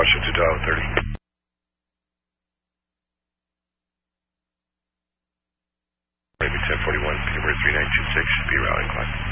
Washington dial 30. Maybe 1041, Peterborough 3926 should be routing clock.